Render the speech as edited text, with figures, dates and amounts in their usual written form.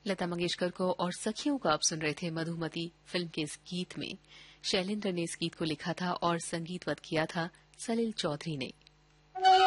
लता मंगेशकर को और सखियों को आप सुन रहे थे मधुमती फिल्म के इस गीत में। शैलेंद्र ने इस गीत को लिखा था और संगीतवत किया था सलिल चौधरी ने।